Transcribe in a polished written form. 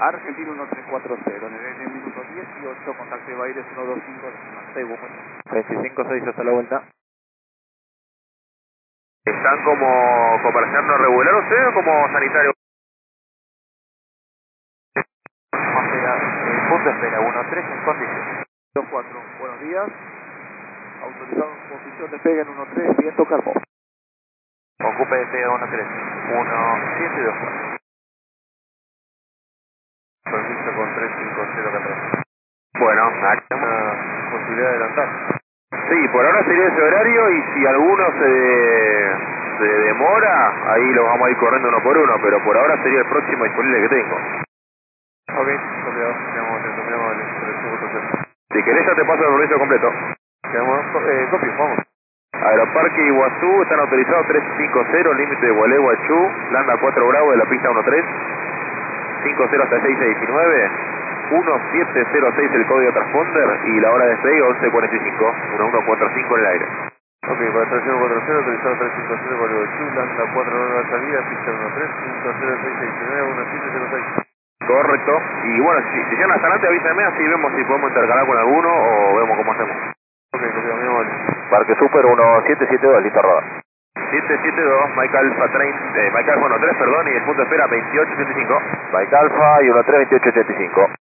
Argentina 1340, nivel en minuto 18, contacto de Baires 125, Taiwán. 25-6 hasta la vuelta. ¿Están como comercial no regular ustedes o como sanitario? Punto de espera, 1-3 en condición. 4, buenos días. Autorizado en posición de pega en 1-3, viento calmo. Ocupe de pega 1-3, 1-7-2-4. Permiso con 35014. Bueno, hay una posibilidad de adelantar. Sí, por ahora sería ese horario y si alguno se demora, ahí lo vamos a ir corriendo uno por uno, pero por ahora sería el próximo disponible que tengo. Ok, cambiado, quedamos atentos, muy amable, 350. Si querés ya te paso el servicio completo. Quedamos, copio, vamos. Aeroparque Iguazú, están autorizados 350, límite de Gualeguaychú, landa 4 Bravo de la pista 13, 50 hasta 6619, 1706 el código transponder y la hora de despegue 1145, 1145 en el aire. Ok, para 3140, autorizado 350, Gualeguaychú, landa 4 horas de salida, pista 13, 506669, 1706. Correcto, y bueno, si llegan hasta adelante avísenme, así vemos si podemos intercalar con alguno o vemos cómo hacemos. Ok, copiado, muy amable. Parque Super 1772, lista roda. 772, Mike Alpha Train, Mike Alpha 13, perdón, y el punto de espera 2875. Mike Alpha y 1-3, 28-85.